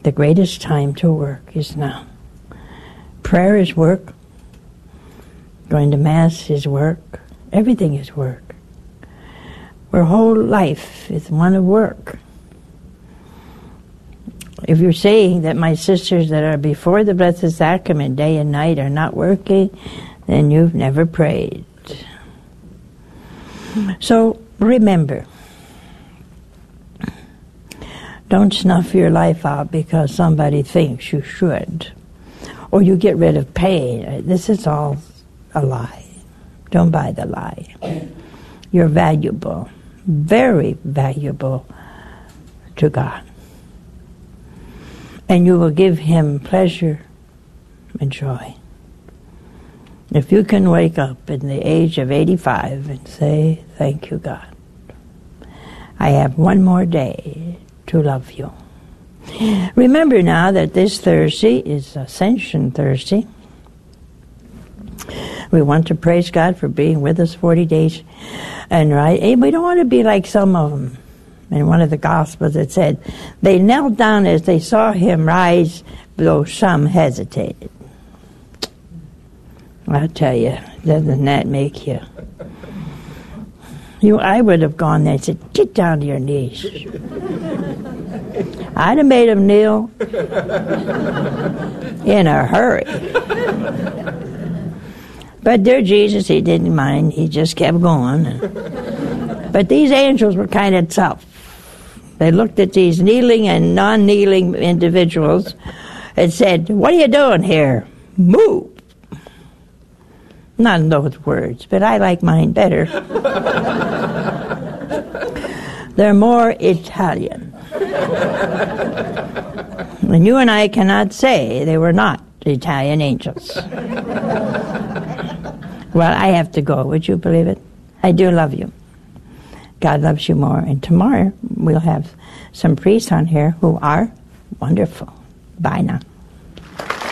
The greatest time to work is now. Prayer is work. Going to Mass is work. Everything is work. Our whole life is one of work. If you're saying that my sisters that are before the Blessed Sacrament day and night are not working, then you've never prayed. So remember, don't snuff your life out because somebody thinks you should. Or you get rid of pain. This is all a lie. Don't buy the lie. You're valuable, very valuable to God. And you will give Him pleasure and joy. If you can wake up in the age of 85 and say, thank you, God. I have one more day to love you. Remember now that this Thursday is Ascension Thursday. We want to praise God for being with us 40 days. And we don't want to be like some of them. In one of the Gospels it said, they knelt down as they saw Him rise, though some hesitated. I'll tell you, doesn't that make you? I would have gone there and said, get down to your knees. I'd have made him kneel in a hurry. But dear Jesus, He didn't mind. He just kept going. But these angels were kind of tough. They looked at these kneeling and non-kneeling individuals and said, what are you doing here? Move. Not in those words, but I like mine better. They're more Italian. And you and I cannot say they were not Italian angels. Well, I have to go. Would you believe it? I do love you. God loves you more. And tomorrow we'll have some priests on here who are wonderful. Bye now.